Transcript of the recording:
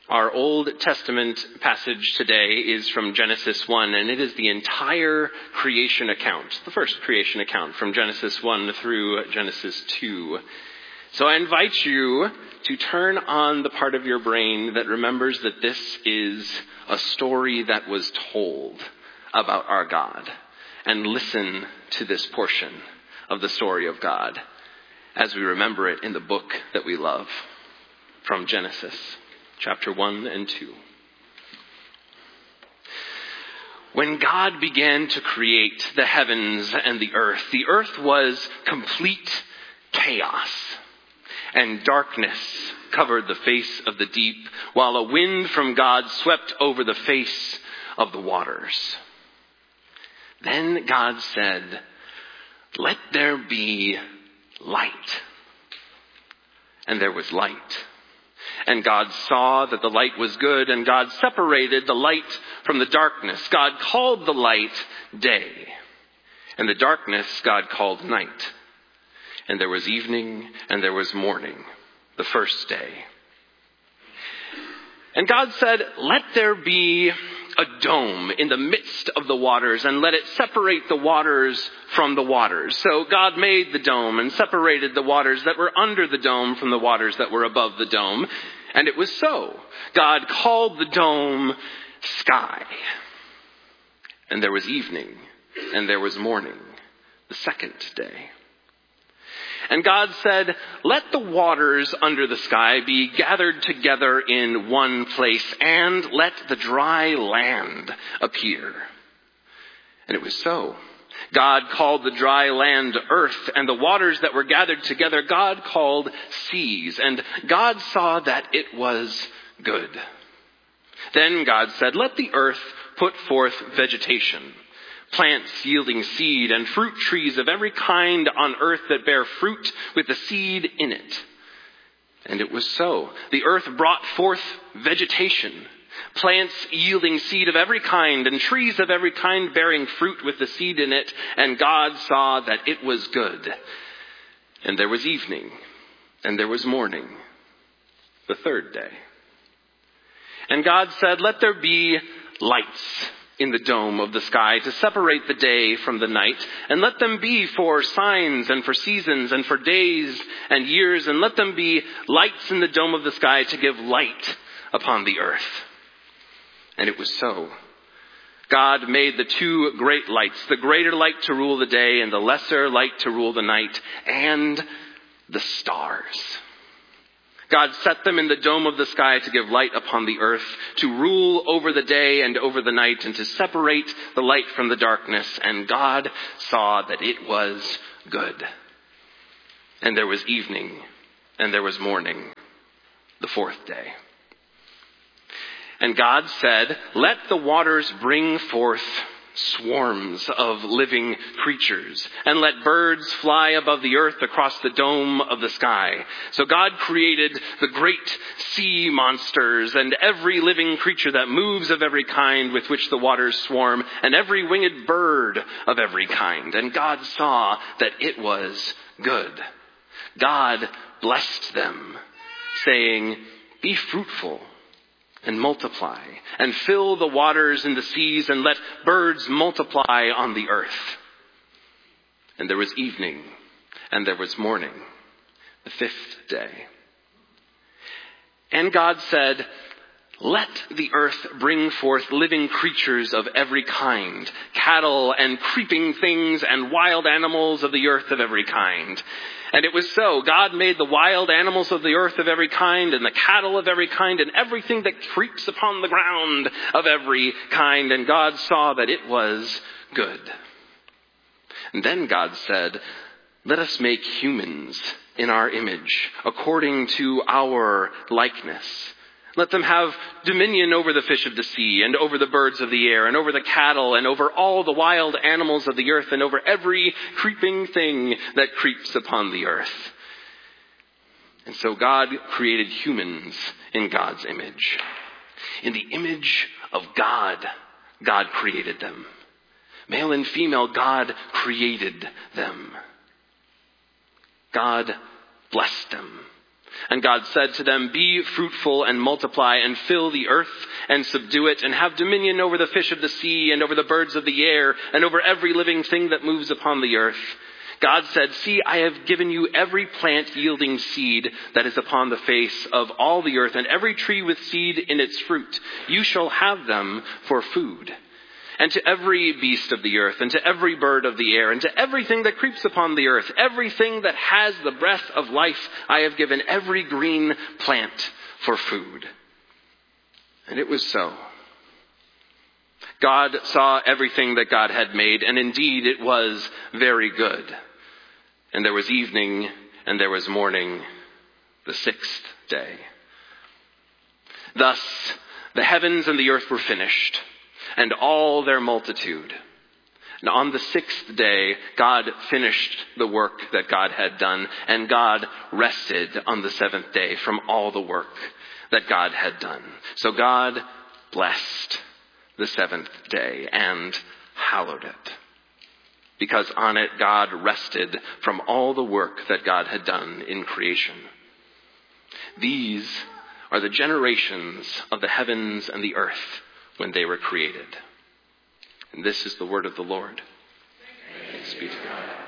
Our Old Testament passage today is from Genesis 1, and it is the entire creation account, the first creation account from Genesis 1 through Genesis 2. So I invite you to turn on the part of your brain that remembers that this is a story that was told about our God, and listen to this portion of the story of God as we remember it in the book that we love from Genesis. Chapter 1 and 2. When God began to create the heavens and the earth was complete chaos, and darkness covered the face of the deep, while a wind from God swept over the face of the waters. Then God said, "Let there be light." And there was light. And God saw that the light was good, and God separated the light from the darkness. God called the light day, and the darkness God called night. And there was evening, and there was morning, the first day. And God said, "Let there be a dome in the midst of the waters, and let it separate the waters from the waters." So God made the dome and separated the waters that were under the dome from the waters that were above the dome. And it was so. God called the dome sky. And there was evening, and there was morning, the second day. And God said, "Let the waters under the sky be gathered together in one place, and let the dry land appear." And it was so. God called the dry land earth, and the waters that were gathered together God called seas. And God saw that it was good. Then God said, "Let the earth put forth vegetation, plants yielding seed, and fruit trees of every kind on earth that bear fruit with the seed in it." And it was so. The earth brought forth vegetation, plants yielding seed of every kind, and trees of every kind bearing fruit with the seed in it. And God saw that it was good. And there was evening, and there was morning, the third day. And God said, "Let there be lights in the dome of the sky to separate the day from the night, and let them be for signs and for seasons and for days and years, and let them be lights in the dome of the sky to give light upon the earth." And it was so. God made the two great lights, the greater light to rule the day and the lesser light to rule the night, and the stars. God set them in the dome of the sky to give light upon the earth, to rule over the day and over the night, and to separate the light from the darkness. And God saw that it was good. And there was evening, and there was morning, the fourth day. And God said, "Let the waters bring forth swarms of living creatures, and let birds fly above the earth across the dome of the sky." So God created the great sea monsters and every living creature that moves of every kind with which the waters swarm, and every winged bird of every kind. And God saw that it was good. God blessed them, saying, "Be fruitful and multiply, and fill the waters in the seas, and let birds multiply on the earth." And there was evening, and there was morning, the fifth day. And God said, "Let the earth bring forth living creatures of every kind, cattle and creeping things and wild animals of the earth of every kind." And it was so. God made the wild animals of the earth of every kind, and the cattle of every kind, and everything that creeps upon the ground of every kind. And God saw that it was good. And then God said, "Let us make humans in our image, according to our likeness. Let them have dominion over the fish of the sea, and over the birds of the air, and over the cattle, and over all the wild animals of the earth, and over every creeping thing that creeps upon the earth." And so God created humans in God's image. In the image of God, God created them. Male and female, God created them. God blessed them. And God said to them, "Be fruitful and multiply and fill the earth and subdue it and have dominion over the fish of the sea and over the birds of the air and over every living thing that moves upon the earth." God said, "See, I have given you every plant yielding seed that is upon the face of all the earth and every tree with seed in its fruit. You shall have them for food. And to every beast of the earth, and to every bird of the air, and to everything that creeps upon the earth, everything that has the breath of life, I have given every green plant for food." And it was so. God saw everything that God had made, and indeed it was very good. And there was evening, and there was morning, the sixth day. Thus the heavens and the earth were finished, and all their multitude. And on the sixth day, God finished the work that God had done, and God rested on the seventh day from all the work that God had done. So God blessed the seventh day and hallowed it, because on it God rested from all the work that God had done in creation. These are the generations of the heavens and the earth when they were created. And this is the word of the Lord. Thanks be to God.